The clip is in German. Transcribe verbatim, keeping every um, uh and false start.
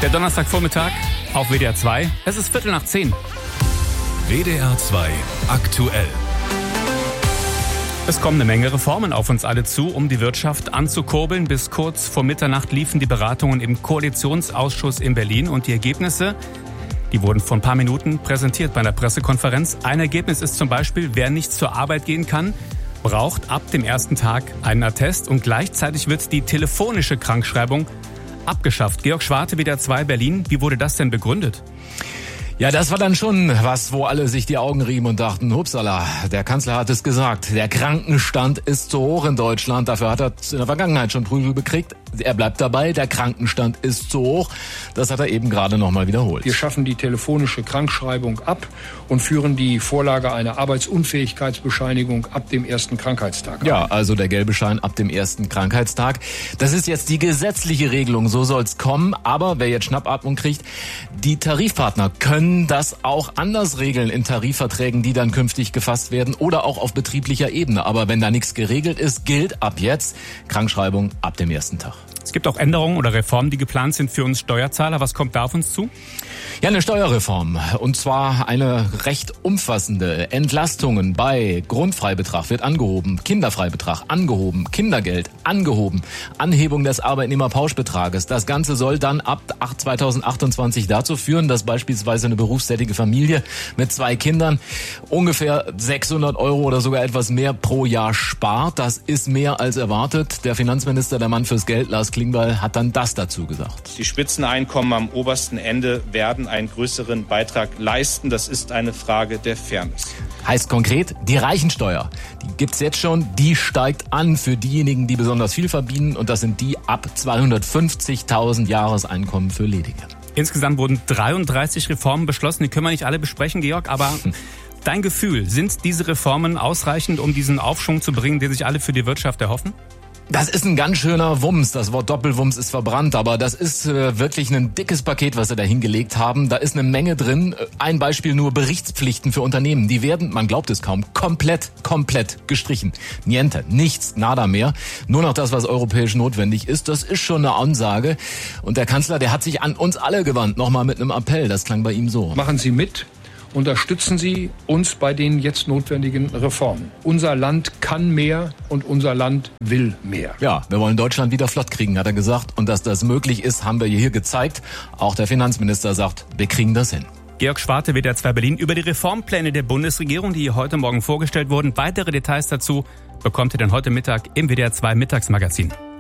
Der Donnerstagvormittag auf W D R zwei. Es ist Viertel nach zehn. W D R zwei aktuell. Es kommen eine Menge Reformen auf uns alle zu, um die Wirtschaft anzukurbeln. Bis kurz vor Mitternacht liefen die Beratungen im Koalitionsausschuss in Berlin und die Ergebnisse, die wurden vor ein paar Minuten präsentiert bei einer Pressekonferenz. Ein Ergebnis ist zum Beispiel, wer nicht zur Arbeit gehen kann, braucht ab dem ersten Tag einen Attest und gleichzeitig wird die telefonische Krankschreibung abgeschafft. Georg Schwarte, W D R zwei Berlin. Wie wurde das denn begründet? Ja, das war dann schon was, wo alle sich die Augen rieben und dachten, hupsala, der Kanzler hat es gesagt, der Krankenstand ist zu hoch in Deutschland. Dafür hat er in der Vergangenheit schon Prügel gekriegt. Er bleibt dabei, der Krankenstand ist zu hoch. Das hat er eben gerade nochmal wiederholt. Wir schaffen die telefonische Krankschreibung ab und führen die Vorlage einer Arbeitsunfähigkeitsbescheinigung ab dem ersten Krankheitstag ein. Ja, also der gelbe Schein ab dem ersten Krankheitstag. Das ist jetzt die gesetzliche Regelung, so soll's kommen. Aber wer jetzt Schnappatmung kriegt, die Tarifpartner können das auch anders regeln in Tarifverträgen, die dann künftig gefasst werden oder auch auf betrieblicher Ebene. Aber wenn da nichts geregelt ist, gilt ab jetzt Krankschreibung ab dem ersten Tag. Es gibt auch Änderungen oder Reformen, die geplant sind für uns Steuerzahler. Was kommt da auf uns zu? Ja, eine Steuerreform. Und zwar eine recht umfassende. Entlastungen bei Grundfreibetrag wird angehoben, Kinderfreibetrag angehoben, Kindergeld angehoben, Anhebung des Arbeitnehmerpauschbetrages. Das Ganze soll dann ab zweitausendachtundzwanzig dazu führen, dass beispielsweise eine berufstätige Familie mit zwei Kindern ungefähr sechshundert Euro oder sogar etwas mehr pro Jahr spart. Das ist mehr als erwartet. Der Finanzminister, der Mann fürs Geld, Lars Klingbeil, hat dann das dazu gesagt. Die Spitzeneinkommen am obersten Ende werden einen größeren Beitrag leisten. Das ist eine Frage der Fairness. Heißt konkret, die Reichensteuer, die gibt's jetzt schon, die steigt an für diejenigen, die besonders viel verdienen. Und das sind die ab zweihundertfünfzigtausend Jahreseinkommen für Ledige. Insgesamt wurden dreiunddreißig Reformen beschlossen. Die können wir nicht alle besprechen, Georg, aber dein Gefühl, sind diese Reformen ausreichend, um diesen Aufschwung zu bringen, den sich alle für die Wirtschaft erhoffen? Das ist ein ganz schöner Wumms. Das Wort Doppelwumms ist verbrannt, aber das ist äh, wirklich ein dickes Paket, was sie da hingelegt haben. Da ist eine Menge drin. Ein Beispiel nur Berichtspflichten für Unternehmen. Die werden, man glaubt es kaum, komplett, komplett gestrichen. Niente, nichts, nada mehr. Nur noch das, was europäisch notwendig ist. Das ist schon eine Ansage. Und der Kanzler, der hat sich an uns alle gewandt. Nochmal mit einem Appell. Das klang bei ihm so. Machen Sie mit. Unterstützen Sie uns bei den jetzt notwendigen Reformen. Unser Land kann mehr und unser Land will mehr. Ja, wir wollen Deutschland wieder flott kriegen, hat er gesagt. Und dass das möglich ist, haben wir hier gezeigt. Auch der Finanzminister sagt, wir kriegen das hin. Georg Schwarte, W D R zwei Berlin, über die Reformpläne der Bundesregierung, die heute Morgen vorgestellt wurden. Weitere Details dazu bekommt ihr dann heute Mittag im W D R zwei Mittagsmagazin.